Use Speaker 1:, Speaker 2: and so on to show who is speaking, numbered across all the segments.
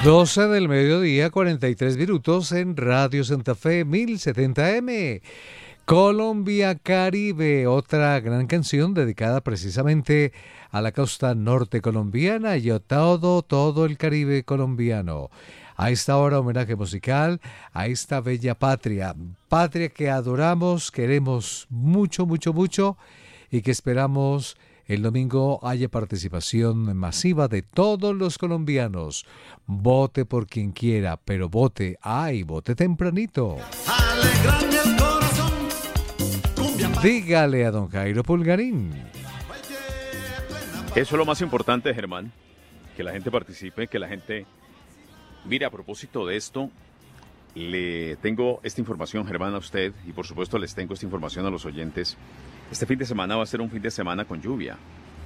Speaker 1: 12 del mediodía, 43 minutos en Radio Santa Fe 1070M. Colombia Caribe, otra gran canción dedicada precisamente a la costa norte colombiana y a todo el Caribe colombiano. A esta hora, homenaje musical a esta bella patria, patria que adoramos, queremos mucho, mucho, mucho y que esperamos el domingo haya participación masiva de todos los colombianos. Vote por quien quiera, pero vote, vote tempranito. Alegrame el corazón. Dígale a don Jairo Pulgarín.
Speaker 2: Eso es lo más importante, Germán, que la gente participe, que la gente... Mire, a propósito de esto, le tengo esta información, Germán, a usted, y por supuesto les tengo esta información a los oyentes. Este fin de semana va a ser un fin de semana con lluvia.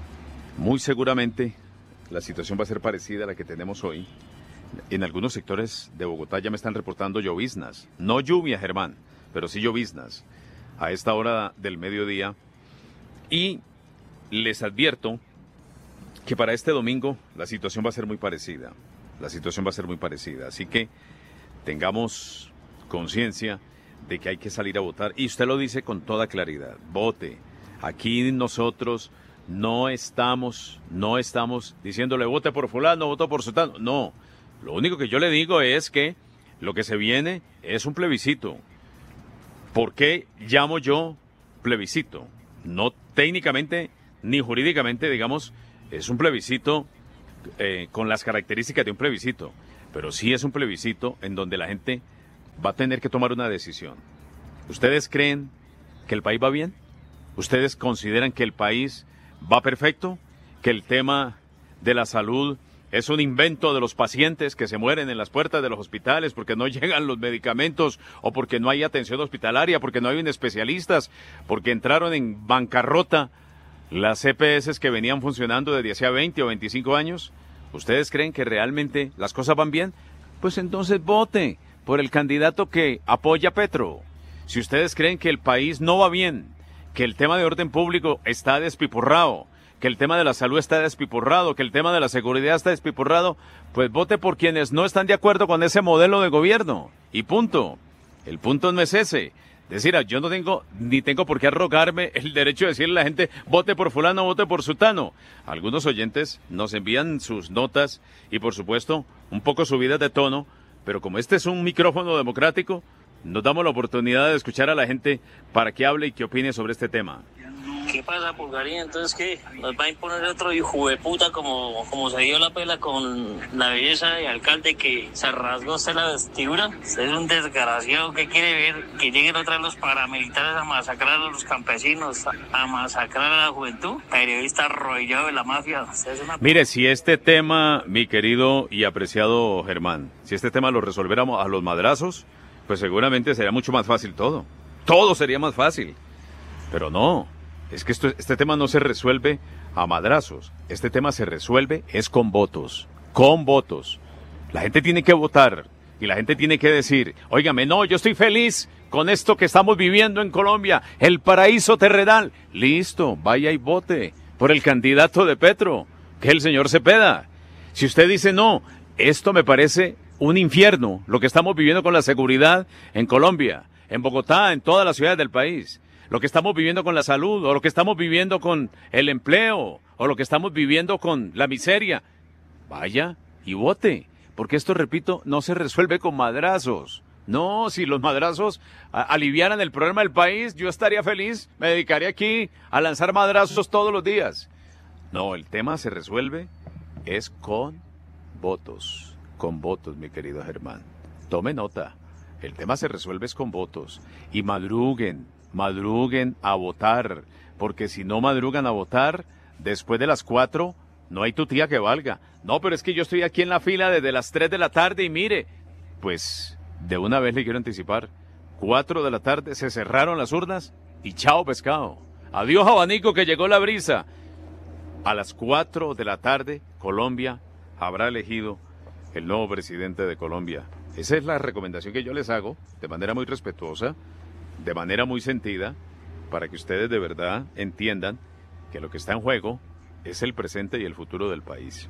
Speaker 2: Muy seguramente la situación va a ser parecida a la que tenemos hoy. En algunos sectores de Bogotá ya me están reportando lloviznas. No lluvia, Germán, pero sí lloviznas a esta hora del mediodía. Y les advierto que para este domingo la situación va a ser muy parecida. La situación va a ser muy parecida. Así que tengamos conciencia de que hay que salir a votar. Y usted lo dice con toda claridad. Vote. Aquí nosotros no estamos diciéndole vote por fulano, vote por sutano. No. Lo único que yo le digo es que lo que se viene es un plebiscito. ¿Por qué llamo yo plebiscito? No técnicamente ni jurídicamente, digamos, es un plebiscito con las características de un plebiscito. Pero sí es un plebiscito en donde la gente va a tener que tomar una decisión. ¿Ustedes creen que el país va bien? ¿Ustedes consideran que el país va perfecto? ¿Que el tema de la salud es un invento de los pacientes que se mueren en las puertas de los hospitales porque no llegan los medicamentos o porque no hay atención hospitalaria, porque no hay especialistas, porque entraron en bancarrota las EPS que venían funcionando desde hacía 20 o 25 años? ¿Ustedes creen que realmente las cosas van bien? Pues entonces vote por el candidato que apoya a Petro. Si ustedes creen que el país no va bien, que el tema de orden público está despiporrado, que el tema de la salud está despiporrado, que el tema de la seguridad está despiporrado, pues vote por quienes no están de acuerdo con ese modelo de gobierno. Y punto. El punto no es ese. Es decir, yo no tengo por qué arrogarme el derecho de decirle a la gente, vote por fulano, vote por sutano. Algunos oyentes nos envían sus notas y, por supuesto, un poco subidas de tono, pero como este es un micrófono democrático, nos damos la oportunidad de escuchar a la gente para que hable y que opine sobre este tema.
Speaker 3: ¿Qué pasa, Pulgarín? Entonces, ¿qué? ¿Nos va a imponer otro hijo de puta como se dio la pela con la belleza de alcalde que se rasgó usted la vestidura? Usted es un desgraciado que quiere ver que lleguen otra vez los paramilitares a masacrar a los campesinos, a masacrar a la juventud. Periodista arrollado de la mafia.
Speaker 2: Mire, si este tema, mi querido y apreciado Germán, si este tema lo resolviéramos a los madrazos, pues seguramente sería mucho más fácil todo. Todo sería más fácil. Pero no. Es que este tema no se resuelve a madrazos. Este tema se resuelve es con votos. Con votos. La gente tiene que votar y la gente tiene que decir, óigame, no, yo estoy feliz con esto que estamos viviendo en Colombia, el paraíso terrenal. Listo, vaya y vote por el candidato de Petro, que es el señor Cepeda. Si usted dice, no, esto me parece un infierno, lo que estamos viviendo con la seguridad en Colombia, en Bogotá, en todas las ciudades del país, lo que estamos viviendo con la salud, o lo que estamos viviendo con el empleo, o lo que estamos viviendo con la miseria, vaya y vote, porque esto, repito, no se resuelve con madrazos. No, si los madrazos aliviaran el problema del país, yo estaría feliz, me dedicaría aquí a lanzar madrazos todos los días. No, el tema se resuelve es con votos, mi querido Germán. Tome nota, el tema se resuelve es con votos, y madruguen a votar, porque si no madrugan a votar, después de las 4, no hay tu tía que valga. No, pero es que yo estoy aquí en la fila desde las 3 de la tarde y mire, pues de una vez le quiero anticipar, 4 de la tarde se cerraron las urnas y chao pescado. Adiós abanico que llegó la brisa. A las 4 de la tarde, Colombia habrá elegido el nuevo presidente de Colombia. Esa es la recomendación que yo les hago, de manera muy respetuosa, de manera muy sentida, para que ustedes de verdad entiendan que lo que está en juego es el presente y el futuro del país.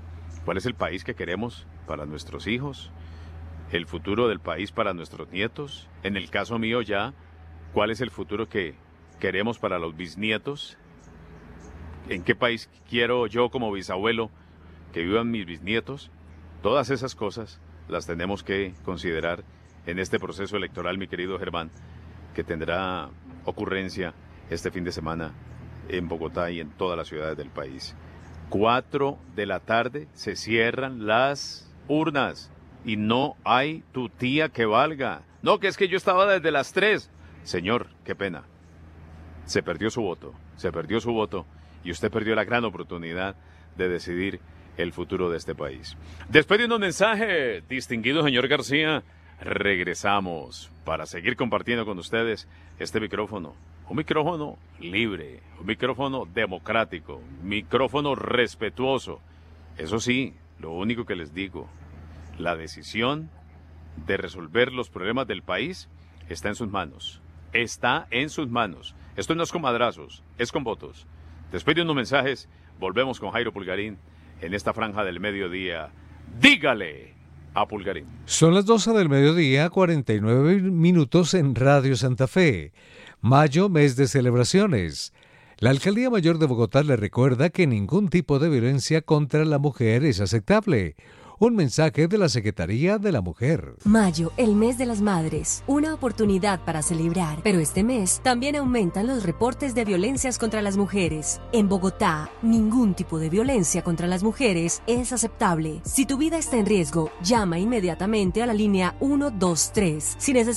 Speaker 2: ¿Cuál es el país que queremos para nuestros hijos? ¿El futuro del país para nuestros nietos? En el caso mío ya, ¿cuál es el futuro que queremos para los bisnietos? ¿En qué país quiero yo como bisabuelo que vivan mis bisnietos? Todas esas cosas las tenemos que considerar en este proceso electoral, mi querido Germán, que tendrá ocurrencia este fin de semana en Bogotá y en todas las ciudades del país. 4 de la tarde se cierran las urnas y no hay tu tía que valga. No, que es que yo estaba desde las 3. Señor, qué pena. Se perdió su voto y usted perdió la gran oportunidad de decidir el futuro de este país. Después de unos mensajes, distinguido señor García, regresamos para seguir compartiendo con ustedes este micrófono. Un micrófono libre, un micrófono democrático, un micrófono respetuoso. Eso sí, lo único que les digo, la decisión de resolver los problemas del país está en sus manos. Está en sus manos. Esto no es con madrazos, es con votos. Después de unos mensajes, volvemos con Jairo Pulgarín en esta franja del mediodía. Dígale a Pulgarín.
Speaker 1: Son las 12 del mediodía, 49 minutos en Radio Santa Fe. Mayo, mes de celebraciones. La Alcaldía Mayor de Bogotá le recuerda que ningún tipo de violencia contra la mujer es aceptable. Un mensaje de la Secretaría de la Mujer.
Speaker 4: Mayo, el mes de las madres. Una oportunidad para celebrar, pero este mes también aumentan los reportes de violencias contra las mujeres. En Bogotá, ningún tipo de violencia contra las mujeres es aceptable. Si tu vida está en riesgo, llama inmediatamente a la línea 123. Si necesitas